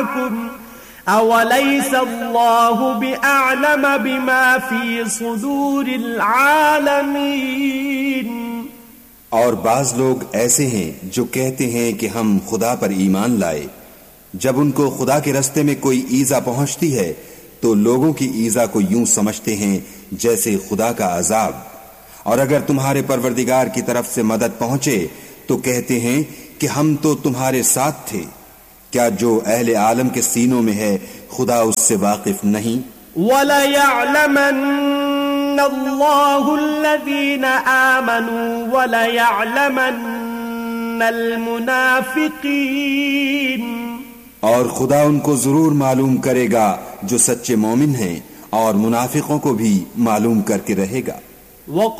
अवलैसल्लाहु बिअअलम बिमा फी सुदूरिल आलमीन। और बाज लोग ऐसे हैं जो कहते हैं कि हम खुदा पर ईमान लाए, जब उनको खुदा के रस्ते में कोई ईजा पहुंचती है तो लोगों की ईजा को यूं समझते हैं जैसे खुदा का अजाब, और अगर तुम्हारे परवरदिगार की तरफ से मदद पहुंचे तो कहते हैं कि हम तो तुम्हारे साथ थे। क्या जो अहले आलम के सीनों में है खुदा उससे वाकिफ नहीं? वला यअलमन्नल्लाहु अल्लज़ीना आमनू वला यअलमन्नल मुनाफिकीन। और खुदा उनको जरूर मालूम करेगा जो सच्चे मोमिन हैं, और मुनाफिकों को भी मालूम करके रहेगा।